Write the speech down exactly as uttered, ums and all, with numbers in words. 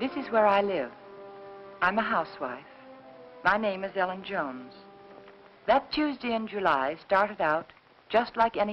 This is where I live. I'm a housewife. My name is Ellen Jones. That Tuesday in July started out just like any